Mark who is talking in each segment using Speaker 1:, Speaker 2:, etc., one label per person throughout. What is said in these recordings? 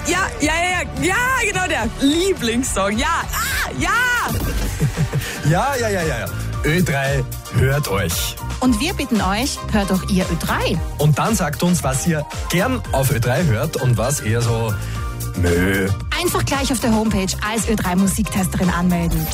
Speaker 1: Ja, genau der Lieblingssong. Ja.
Speaker 2: Ja. Ö3 hört euch.
Speaker 3: Und wir bitten euch, hört doch ihr Ö3.
Speaker 2: Und dann sagt uns, was ihr gern auf Ö3 hört und was eher so nö.
Speaker 3: Einfach gleich auf der Homepage als Ö3 Musiktesterin anmelden.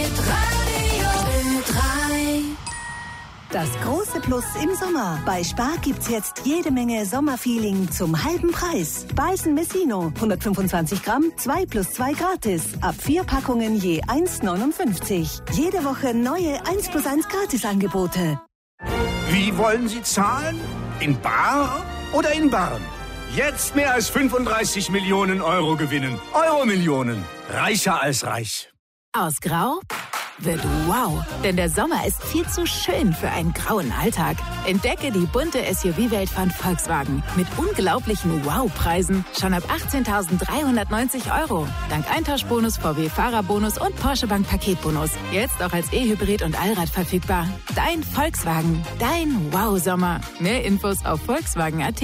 Speaker 4: Das große Plus im Sommer. Bei Spar gibt's jetzt jede Menge Sommerfeeling zum halben Preis. Balsen Messino, 125 Gramm, 2 + 2 gratis. Ab 4 Packungen je 1,59. Jede Woche neue 1 + 1 Gratisangebote.
Speaker 5: Wie wollen Sie zahlen? In bar oder in Barren? Jetzt mehr als 35 Millionen Euro gewinnen. Euro-Millionen. Reicher als reich.
Speaker 6: Aus Grau wird wow, denn der Sommer ist viel zu schön für einen grauen Alltag. Entdecke die bunte SUV-Welt von Volkswagen mit unglaublichen Wow-Preisen schon ab 18.390 €. Dank Eintauschbonus, VW-Fahrerbonus und Porsche Bank Paketbonus. Jetzt auch als E-Hybrid und Allrad verfügbar. Dein Volkswagen, dein Wow-Sommer. Mehr Infos auf Volkswagen.at.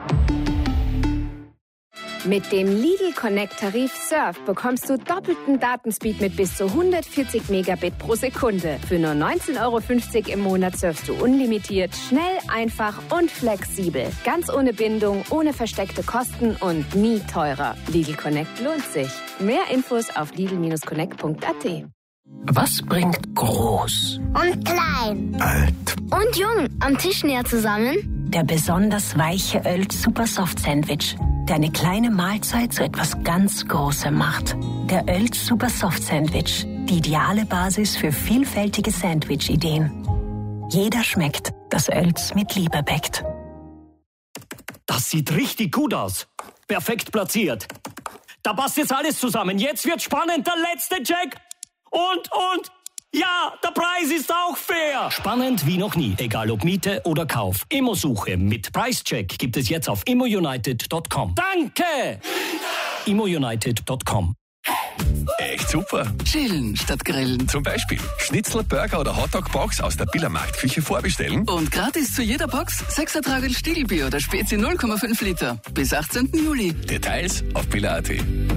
Speaker 7: Mit dem Lidl Connect Tarif Surf bekommst du doppelten Datenspeed mit bis zu 140 Megabit pro Sekunde. Für nur 19,50 € im Monat surfst du unlimitiert, schnell, einfach und flexibel. Ganz ohne Bindung, ohne versteckte Kosten und nie teurer. Lidl Connect lohnt sich. Mehr Infos auf lidl-connect.at.
Speaker 8: Was bringt groß
Speaker 9: und klein,
Speaker 2: alt
Speaker 9: und jung am Tisch näher zusammen?
Speaker 8: Der besonders weiche Oelz Super Soft Sandwich, der eine kleine Mahlzeit zu etwas ganz Großem macht. Der Oelz Super Soft Sandwich, die ideale Basis für vielfältige Sandwich-Ideen. Jeder schmeckt, das Oelz mit Liebe bäckt.
Speaker 10: Das sieht richtig gut aus. Perfekt platziert. Da passt jetzt alles zusammen. Jetzt wird spannend. Der letzte Check. Und. Ja, der Preis ist auch fair. Spannend wie noch nie. Egal ob Miete oder Kauf. Immosuche mit Preischeck gibt es jetzt auf immounited.com. Danke! immounited.com.
Speaker 11: Echt super.
Speaker 12: Chillen statt grillen.
Speaker 11: Zum Beispiel Schnitzel, Burger oder Hotdog-Box aus der Billermarktküche vorbestellen.
Speaker 12: Und gratis zu jeder Box 6er Tragel Stiegelbier oder Spezi 0,5 Liter. Bis 18. Juli.
Speaker 11: Details auf biller.at.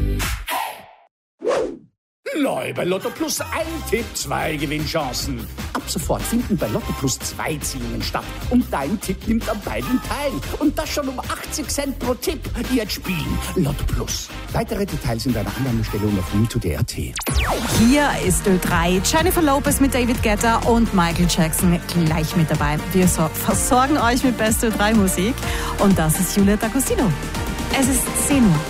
Speaker 5: Neu bei Lotto Plus ein Tipp, 2 Gewinnchancen. Ab sofort finden bei Lotto Plus 2 Ziehungen statt. Und dein Tipp nimmt an beiden teil. Und das schon um 80 Cent pro Tipp. Jetzt spielen Lotto Plus. Weitere Details in deiner Annahmestelle und auf MeToDRT.
Speaker 3: Hier ist Ö3. Jennifer Lopez mit David Guetta und Michael Jackson gleich mit dabei. Wir versorgen euch mit beste Ö3-Musik. Und das ist Julia D'Agostino. Es ist 10 Uhr.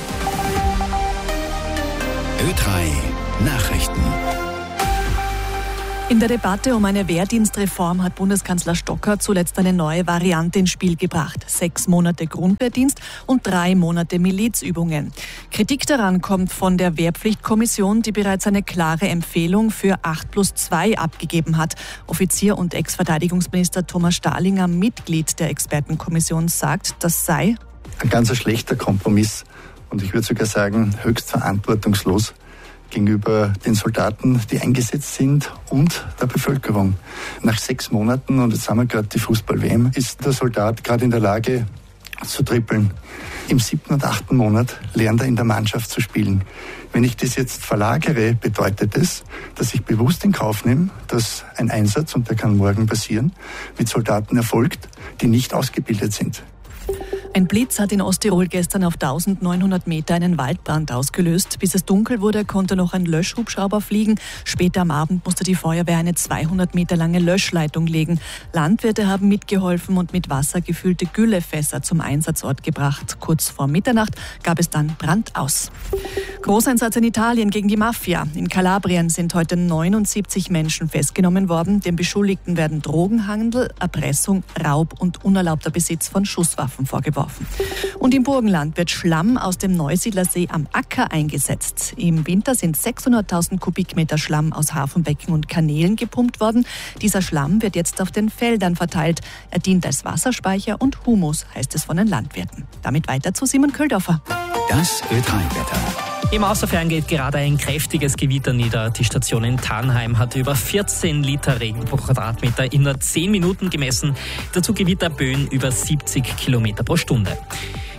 Speaker 13: Ö3 Nachrichten.
Speaker 14: In der Debatte um eine Wehrdienstreform hat Bundeskanzler Stocker zuletzt eine neue Variante ins Spiel gebracht. 6 Monate Grundwehrdienst und 3 Monate Milizübungen. Kritik daran kommt von der Wehrpflichtkommission, die bereits eine klare Empfehlung für 8+2 abgegeben hat. Offizier und Ex-Verteidigungsminister Thomas Stahlinger, Mitglied der Expertenkommission, sagt, das sei
Speaker 15: ein ganz schlechter Kompromiss und ich würde sogar sagen, höchst verantwortungslos gegenüber den Soldaten, die eingesetzt sind und der Bevölkerung. Nach 6 Monaten, und jetzt haben wir gerade die Fußball-WM, ist der Soldat gerade in der Lage zu trippeln. Im 7. und 8. Monat lernt er in der Mannschaft zu spielen. Wenn ich das jetzt verlagere, bedeutet es, dass ich bewusst in Kauf nehme, dass ein Einsatz, und der kann morgen passieren, mit Soldaten erfolgt, die nicht ausgebildet sind.
Speaker 14: Ein Blitz hat in Osttirol gestern auf 1900 Meter einen Waldbrand ausgelöst. Bis es dunkel wurde, konnte noch ein Löschhubschrauber fliegen. Später am Abend musste die Feuerwehr eine 200 Meter lange Löschleitung legen. Landwirte haben mitgeholfen und mit Wasser gefüllte Güllefässer zum Einsatzort gebracht. Kurz vor Mitternacht gab es dann Brand aus. Großeinsatz in Italien gegen die Mafia. In Kalabrien sind heute 79 Menschen festgenommen worden. Den Beschuldigten werden Drogenhandel, Erpressung, Raub und unerlaubter Besitz von Schusswaffen vorgeworfen. Und im Burgenland wird Schlamm aus dem Neusiedlersee am Acker eingesetzt. Im Winter sind 600.000 Kubikmeter Schlamm aus Hafenbecken und Kanälen gepumpt worden. Dieser Schlamm wird jetzt auf den Feldern verteilt. Er dient als Wasserspeicher und Humus, heißt es von den Landwirten. Damit weiter zu Simon Köldorfer.
Speaker 13: Das Ö3-Wetter.
Speaker 16: Im Außerfern geht gerade ein kräftiges Gewitter nieder. Die Station in Tannheim hat über 14 Liter Regen pro Quadratmeter in nur 10 Minuten gemessen. Dazu Gewitterböen über 70 Kilometer pro Stunde.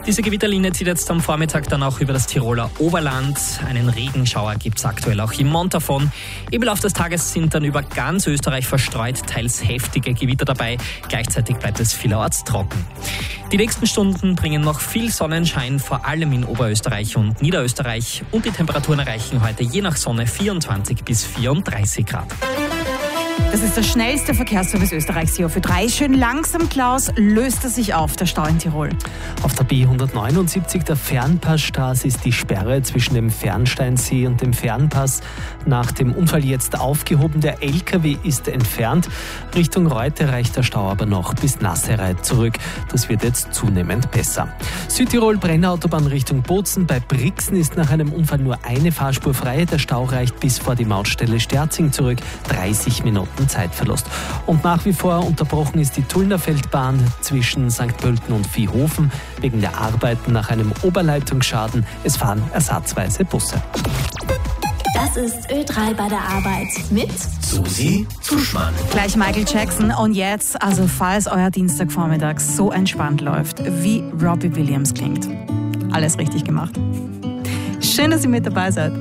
Speaker 16: Diese Gewitterlinie zieht jetzt am Vormittag dann auch über das Tiroler Oberland. Einen Regenschauer gibt es aktuell auch im Montafon. Im Laufe des Tages sind dann über ganz Österreich verstreut teils heftige Gewitter dabei. Gleichzeitig bleibt es vielerorts trocken. Die nächsten Stunden bringen noch viel Sonnenschein, vor allem in Oberösterreich und Niederösterreich. Und die Temperaturen erreichen heute je nach Sonne 24 bis 34 Grad.
Speaker 3: Das ist der schnellste Verkehrsservice Österreichs hier. Für 3 schön langsam, Klaus, löst er sich auf, der Stau in Tirol.
Speaker 17: Auf der B179, der Fernpassstraße, ist die Sperre zwischen dem Fernsteinsee und dem Fernpass nach dem Unfall jetzt aufgehoben. Der LKW ist entfernt. Richtung Reute reicht der Stau aber noch bis Nassereit zurück. Das wird jetzt zunehmend besser. Südtirol, Brennautobahn Richtung Bozen. Bei Brixen ist nach einem Unfall nur eine Fahrspur frei. Der Stau reicht bis vor die Mautstelle Sterzing zurück. 30 Minuten Zeitverlust. Und nach wie vor unterbrochen ist die Tullnerfeldbahn zwischen St. Pölten und Viehofen wegen der Arbeiten nach einem Oberleitungsschaden. Es fahren ersatzweise Busse.
Speaker 18: Das ist Ö3 bei der Arbeit mit
Speaker 13: Susi Zuschmann.
Speaker 3: Gleich Michael Jackson. Und jetzt, also falls euer Dienstagvormittag so entspannt läuft, wie Robbie Williams klingt. Alles richtig gemacht. Schön, dass ihr mit dabei seid.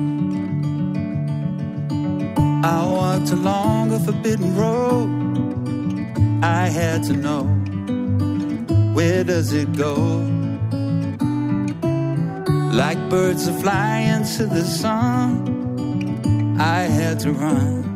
Speaker 19: I walked along a forbidden road. I had to know, where does it go? Like birds are flying to the sun, I had to run.